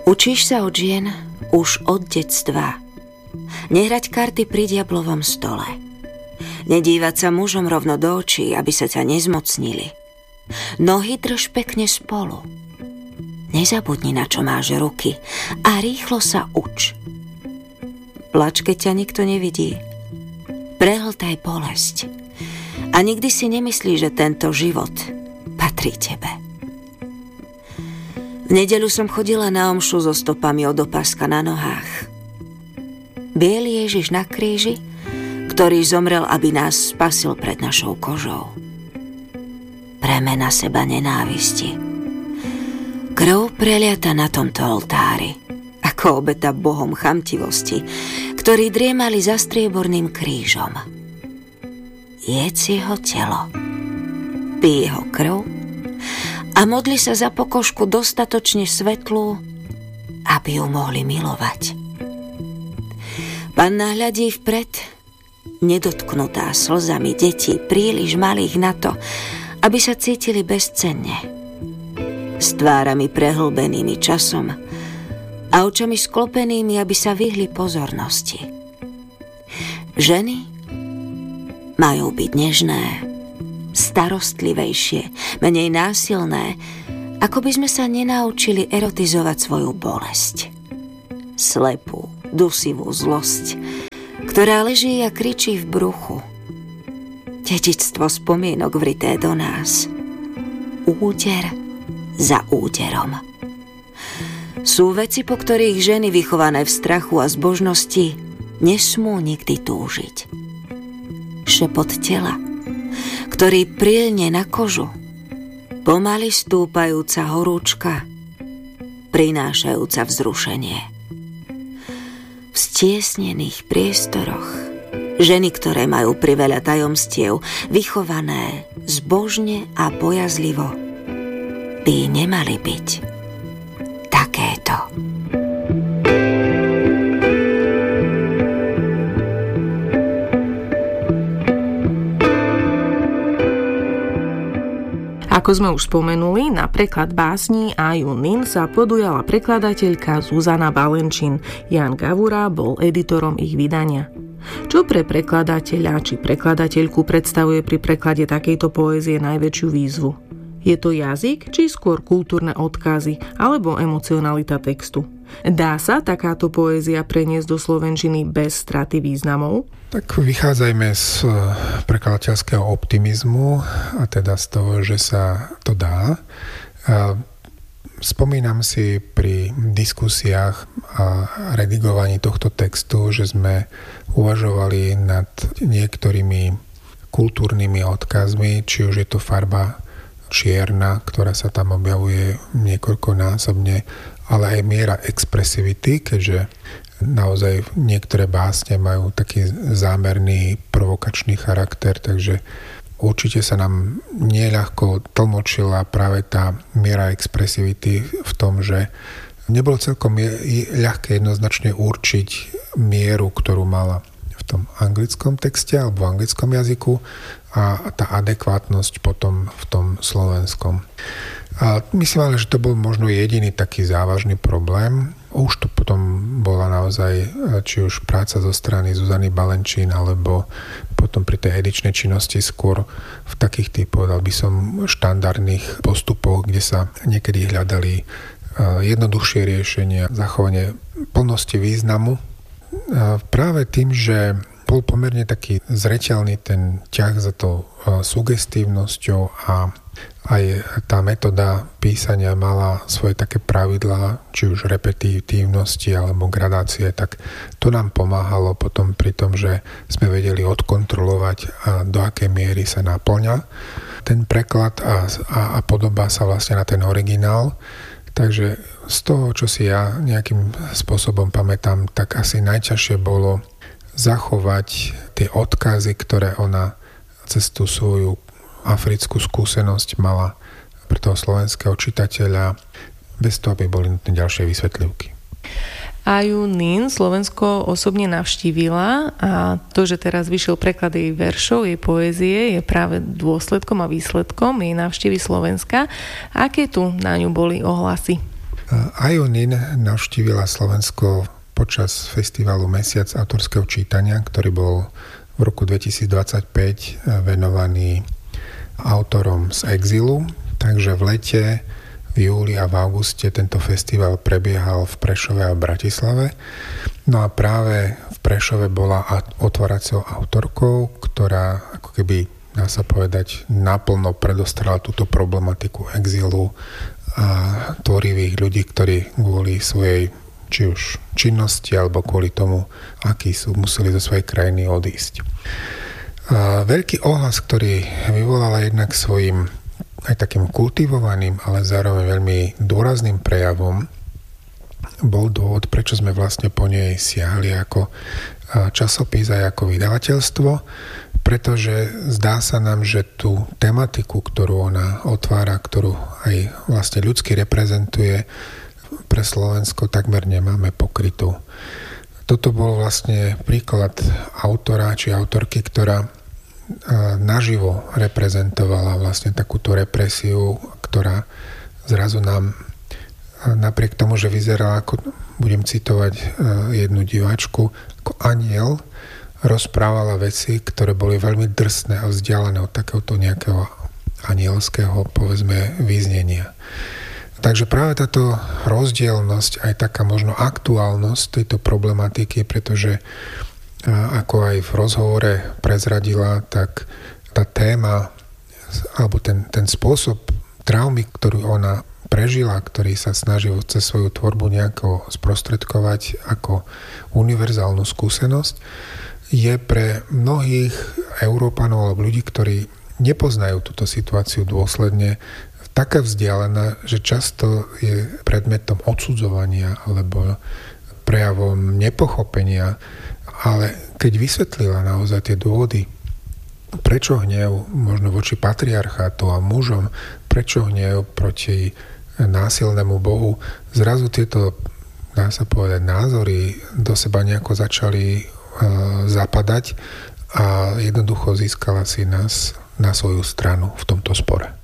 Učíš sa od žien už od detstva. Nehrať karty pri diablovom stole. Nedívať sa mužom rovno do očí, aby sa ťa nezmocnili. Nohy drž pekne spolu. Nezabudni, na čo máš ruky a rýchlo sa uč. Plač, keď ťa nikto nevidí. Prehltaj bolesť. A nikdy si nemyslí, že tento život patrí tebe. V nedeľu som chodila na omšu so stopami od opáska na nohách. Biely Ježiš na kríži, ktorý zomrel, aby nás spasil pred našou kožou. Premena seba nenávisti. Krv preliata na tomto oltári, ako obeta Bohom chamtivosti, ktorí driemali za strieborným krížom. Jedz jeho telo, pij jeho krv a modli sa za pokožku dostatočne svetlú, aby ju mohli milovať. Panna hľadí vpred, nedotknutá slzami detí, príliš malých na to, aby sa cítili bezcenne. S tvárami prehlbenými časom a očami sklopenými, aby sa vyhli pozornosti. Ženy majú byť nežné, starostlivejšie, menej násilné, ako by sme sa nenaučili erotizovať svoju bolesť. Slepú, dusivú zlosť, ktorá leží a kričí v bruchu. Dedičstvo spomienok vrité do nás. Úder za úderom. Sú veci, po ktorých ženy vychované v strachu a zbožnosti nesmú nikdy túžiť. Šepot tela, ktorý prilne na kožu, pomaly stúpajúca horúčka, prinášajúca vzrušenie. V stiesnených priestoroch ženy, ktoré majú priveľa tajomstiev, vychované zbožne a bojazlivo, by nemali byť takéto. Ako sme už spomenuli, na preklad básní Aju Nin sa podujala prekladateľka Zuzana Balenčín. Jan Gavura bol editorom ich vydania. Čo pre prekladateľa či prekladateľku predstavuje pri preklade takejto poézie najväčšiu výzvu? Je to jazyk, či skôr kultúrne odkazy, alebo emocionalita textu? Dá sa takáto poézia preniesť do slovenčiny bez straty významov? Tak vychádzajme z prekladateľského optimizmu, a teda z toho, že sa to dá. Spomínam si pri diskusiách a redigovaní tohto textu, že sme uvažovali nad niektorými kultúrnymi odkazmi, či už je to farba čierna, ktorá sa tam objavuje niekoľkonásobne, ale aj miera expresivity, keďže naozaj niektoré básne majú taký zámerný provokačný charakter, takže určite sa nám neľahko tlmočila práve tá miera expresivity v tom, že nebolo celkom ľahké jednoznačne určiť mieru, ktorú mala v tom anglickom texte alebo v anglickom jazyku a tá adekvátnosť potom v tom slovenskom. A myslím ale, že to bol možno jediný taký závažný problém. Už to potom bola naozaj či už práca zo strany Zuzany Balenčín, alebo potom pri tej edičnej činnosti skôr v takých tých, povedal by som, štandardných postupoch, kde sa niekedy hľadali jednoduchšie riešenia, zachovanie plnosti významu. Práve tým, že bol pomerne taký zreteľný ten ťah za tou sugestívnosťou a aj tá metóda písania mala svoje také pravidlá, či už repetitívnosti alebo gradácie, tak to nám pomáhalo potom pri tom, že sme vedeli odkontrolovať, do akej miery sa naplňa ten preklad a podobá sa vlastne na ten originál. Takže z toho, čo si ja nejakým spôsobom pamätám, tak asi najťažšie bolo zachovať tie odkazy, ktoré ona cez tú svoju africkú skúsenosť mala pre toho slovenského čitateľa, bez toho, aby boli nutné ďalšie vysvetlivky. Aju Nin Slovensko osobne navštívila a to, že teraz vyšiel preklad jej veršov, jej poézie, je práve dôsledkom a výsledkom jej návštevy Slovenska. Aké tu na ňu boli ohlasy? Nin navštívila Slovensko počas festivalu Mesiac autorského čítania, ktorý bol v roku 2025 venovaný autorom z exilu. Takže v lete, v júli a v auguste tento festival prebiehal v Prešove a v Bratislave. No a práve v Prešove bola otváracou autorkou, ktorá ako keby, dá sa povedať, naplno predostrela túto problematiku exilu a tvorivých ľudí, ktorí kvôli svojej či už činnosti alebo kvôli tomu, akí sú, museli zo svojej krajiny odísť. Veľký ohlas, ktorý vyvolala jednak svojim aj takým kultivovaným, ale zároveň veľmi dôrazným prejavom, bol dôvod, prečo sme vlastne po nej siahli ako časopis aj ako vydavateľstvo, pretože zdá sa nám, že tú tematiku, ktorú ona otvára, ktorú aj vlastne ľudsky reprezentuje, pre Slovensko takmer nemáme pokrytú. Toto bol vlastne príklad autora či autorky, ktorá naživo reprezentovala vlastne takúto represiu, ktorá zrazu nám, napriek tomu, že vyzerala ako, budem citovať jednu diváčku, ako anjel, rozprávala veci, ktoré boli veľmi drsné a vzdialené od takéhoto nejakého anielského, povedzme, význenia. Takže práve táto rozdielnosť, aj taká možno aktuálnosť tejto problematiky, pretože ako aj v rozhovore prezradila, tak tá téma alebo ten spôsob traumy, ktorú ona prežila, ktorý sa snaží cez svoju tvorbu nejako sprostredkovať ako univerzálnu skúsenosť, je pre mnohých Európanov alebo ľudí, ktorí nepoznajú túto situáciu dôsledne, taká vzdialená, že často je predmetom odsudzovania alebo prejavom nepochopenia, ale keď vysvetlila naozaj tie dôvody, prečo hnev možno voči patriarchátu a mužom, prečo hnev proti násilnému bohu, zrazu tieto, dá sa povedať, názory do seba nejako začali zapadať a jednoducho získala si nás na svoju stranu v tomto spore.